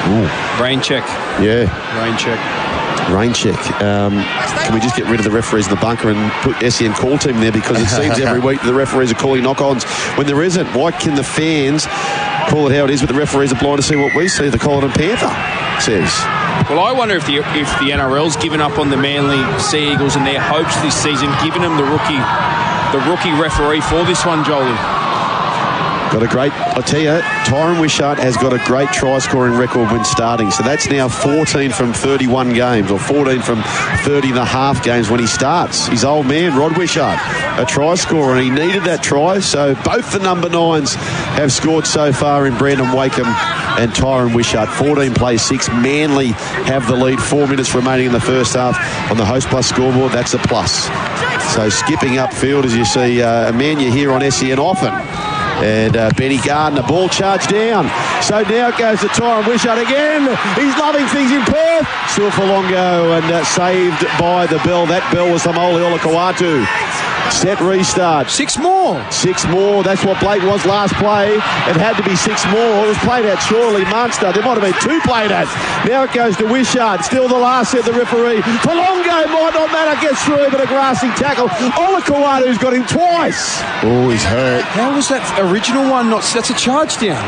Rain check. Yeah. Rain check. Rain check. Can we just get rid of the referees in the bunker and put SEN call team there, because it seems every week the referees are calling knock-ons when there isn't. Why can the fans call it how it is, but the referees are blind to see what we see, the Colin Panther says? Well, I wonder if the NRL's given up on the Manly Sea Eagles and their hopes this season, giving them the rookie referee for this one, Jolie. Got a great, I tell you, Tyron Wishart has got a great try-scoring record when starting. So that's now 14 from 31 games, or 14 from 30 and a half games when he starts. His old man, Rod Wishart, a try-scorer, and he needed that try. So both the number 9s have scored so far in Brandon Wakeham and Tyron Wishart. 14 plays 6. Manly have the lead. 4 minutes remaining in the first half on the Host Plus scoreboard. That's a plus. So skipping upfield, as you see, a man you hear on SEN often. And Benny Gardner, ball charged down. So now it goes to Tyron Wishart again. He's loving things in Perth. Still for Longo, and saved by the bell. That bell was Samoli Olakau'atu. Set restart. 6 more. 6 more. That's what Blake was last play. It had to be 6 more. It was played out surely. Munster. There might have been 2 played out. Now it goes to Wishart. Still the last, said the referee. Polongo might not matter. Gets through, but a grassing tackle. Olakau'atu's got him twice. Oh, he's hurt. How was that original one? That's a charge down.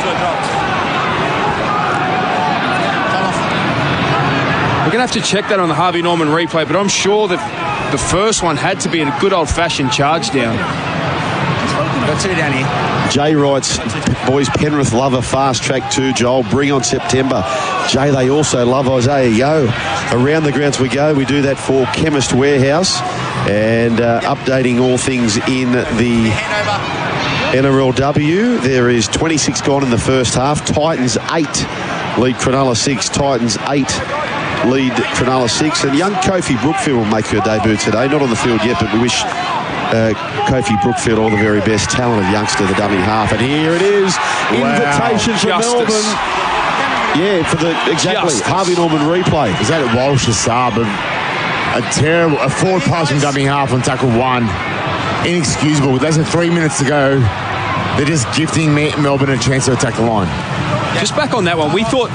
We're going to have to check that on the Harvey Norman replay, but I'm sure that the first one had to be a good old-fashioned charge down. That's it down here. Jay writes, boys, Penrith love a fast track too, Joel. Bring on September. Jay, they also love Isaiah Yeo. Around the grounds we go. We do that for Chemist Warehouse, and updating all things in the NRLW. There is 26 gone in the first half. Titans 8 lead Cronulla 6. Titans 8 lead Cronulla 6. And young Kofi Brookfield will make her debut today. Not on the field yet, but we wish Kofi Brookfield all the very best. Talented youngster, the dummy half. And here it is. Invitation from Melbourne. Yeah, for the Harvey Norman replay. Is that a Walsh's sub? A forward pass from dummy half on tackle 1. Inexcusable. With less than 3 minutes to go, they're just gifting Melbourne a chance to attack the line. Just back on that one, we thought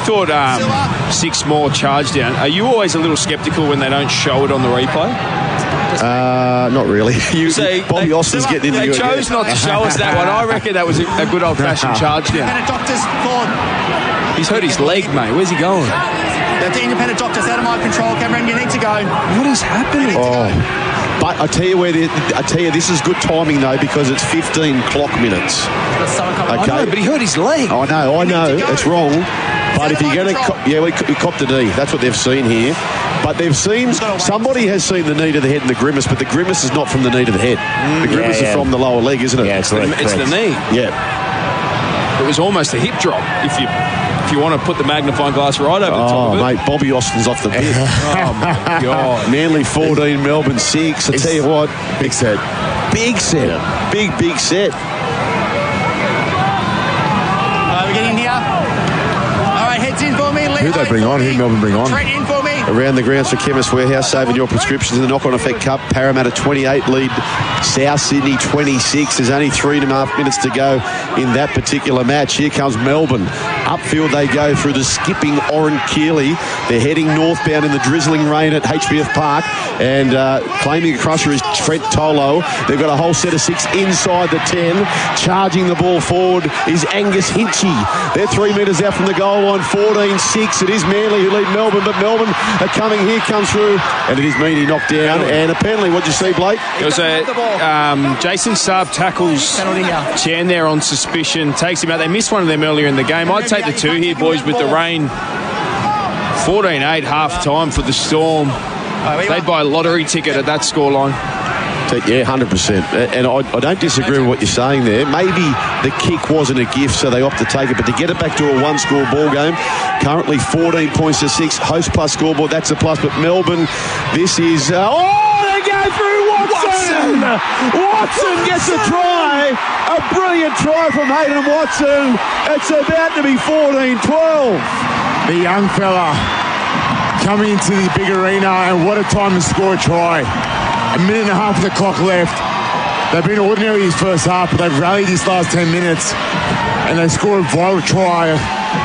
6 more charge down. Are you always a little sceptical when they don't show it on the replay? Not really. Bobby Austin's getting into it. They chose not to show us that one. I reckon that was a good old-fashioned charge down. He's hurt his leg, mate. Where's he going? The independent doctor's out of my control, Cameron. You need to go. What is happening? But I tell you this is good timing though, because it's 15 clock minutes. Okay, I know, but he hurt his leg. I know, it's wrong. But if you're going to, we copped a knee. That's what they've seen here. But they've seen, somebody has seen the knee to the head and the grimace, but the grimace is not from the knee to the head. The grimace is from the lower leg, isn't it? Yeah, it's the knee. Yeah. It was almost a hip drop. If you want to put the magnifying glass right over the top of it. Mate, Bobby Austin's off the bit. Oh, my God. Manly 14, Melbourne 6. I tell you what. Big set. Big set. Yeah. Big set. We're getting here. All right, heads in for me. Who'd they bring on? Who'd Melbourne bring on? Trent in for me. Around the grounds for Chemist Warehouse, saving your prescriptions in the Knock-On Effect Cup. Parramatta 28 lead South Sydney 26. There's only 3.5 minutes to go in that particular match. Here comes Melbourne. Upfield they go through the skipping Oren Keeley. They're heading northbound in the drizzling rain at HBF Park, and claiming a crusher is Trent Tolo. They've got a whole set of 6 inside the 10. Charging the ball forward is Angus Hinchy. They're 3 metres out from the goal line, 14-6. It is Manly who lead Melbourne, but Melbourne are coming. Here comes through, and it is Meany knocked down. And apparently, what'd you see, Blake? It was Jason Saab tackles Chan there on suspicion, takes him out. They missed one of them earlier in the game. I'd take the 2 here, boys, with the rain. 14-8 half-time for the Storm. They'd buy a lottery ticket at that scoreline. Yeah, 100%. And I don't disagree with what you're saying there. Maybe the kick wasn't a gift, so they opt to take it. But to get it back to a 1-score ball game, currently 14 points to 6. Host plus scoreboard, that's a plus. But Melbourne, this is... they go through Watson! Watson gets a try. A brilliant try from Hayden Watson. It's about to be 14-12. The young fella coming into the big arena, and what a time to score a try. A minute and a half of the clock left. They've been ordinary his first half, but they've rallied these last 10 minutes, and they score a vital try